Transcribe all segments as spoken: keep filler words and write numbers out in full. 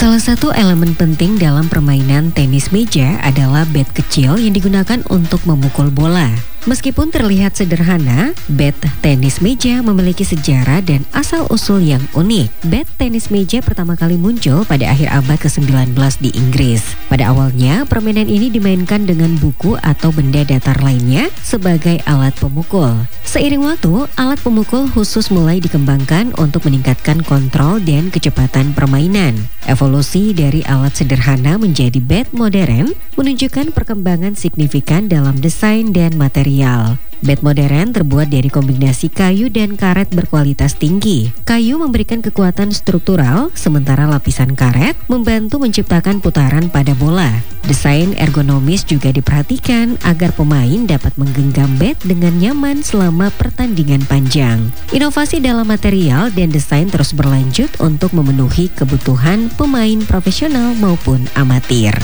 Salah satu elemen penting dalam permainan tenis meja adalah bat kecil yang digunakan untuk memukul bola. Meskipun terlihat sederhana, bat tenis meja memiliki sejarah dan asal-usul yang unik. Bat tenis meja pertama kali muncul pada akhir abad kesembilan belas di Inggris. Pada awalnya, permainan ini dimainkan dengan buku atau benda datar lainnya sebagai alat pemukul. Seiring waktu, alat pemukul khusus mulai dikembangkan untuk meningkatkan kontrol dan kecepatan permainan. Evolusi dari alat sederhana menjadi bat modern menunjukkan perkembangan signifikan dalam desain dan material. Bat modern terbuat dari kombinasi kayu dan karet berkualitas tinggi. Kayu memberikan kekuatan struktural, sementara lapisan karet membantu menciptakan putaran pada bola. Desain ergonomis juga diperhatikan agar pemain dapat menggenggam bat dengan nyaman selama pertandingan panjang. Inovasi dalam material dan desain terus berlanjut untuk memenuhi kebutuhan pemain profesional maupun amatir.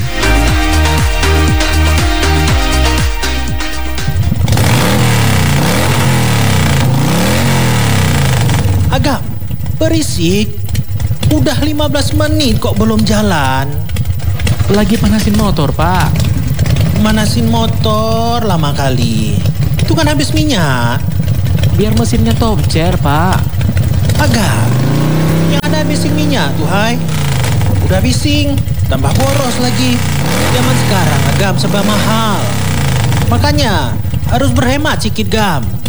Agak berisik. Udah lima belas menit kok belum jalan. Lagi panasin motor, Pak. Manasin motor lama kali. Itu kan habis minyak. Biar mesinnya topcer, Pak. Agak, yang ada habisin minyak tuh, hai. Udah bising, tambah boros lagi. Zaman sekarang agam serba mahal. Makanya harus berhemat sikit, Gam.